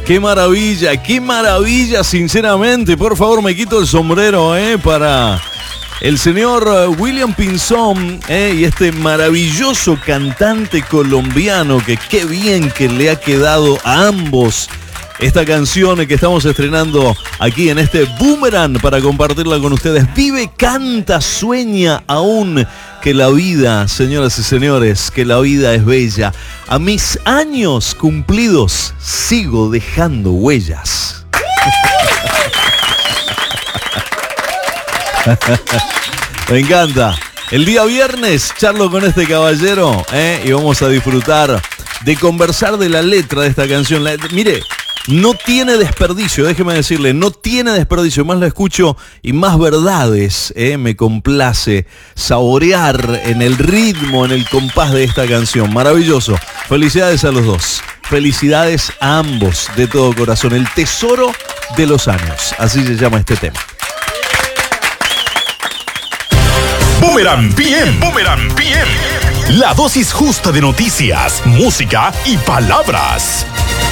Qué maravilla, sinceramente. Por favor, me quito el sombrero, para el señor William Pinzón, y este maravilloso cantante colombiano que qué bien que le ha quedado a ambos esta canción que estamos estrenando aquí en este Boomerang para compartirla con ustedes. Vive, canta, sueña aún que la vida, señoras y señores, que la vida es bella. A mis años cumplidos sigo dejando huellas. Me encanta. El día viernes charlo con este caballero, y vamos a disfrutar de conversar de la letra de esta canción. Mire, no tiene desperdicio, déjeme decirle, no tiene desperdicio. Más la escucho y más verdades, me complace saborear en el ritmo, en el compás de esta canción. Maravilloso. Felicidades a los dos. Felicidades a ambos de todo corazón. El tesoro de los años. Así se llama este tema. Boomerang PM. Boomerang PM. La dosis justa de noticias, música y palabras.